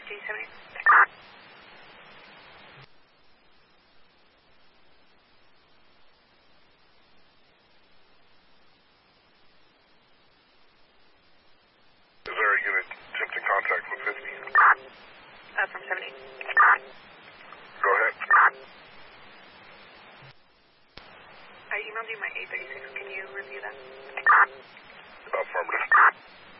G70. Is there a unit attempting contact with 50? From 70. Go ahead. I emailed you my 836. Can you review that? Affirmative.